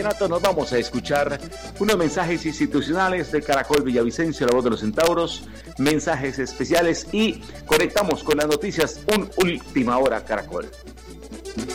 Nos vamos a escuchar unos mensajes institucionales de Caracol Villavicencio, la voz de los centauros, mensajes especiales y conectamos con las noticias, un Última Hora Caracol.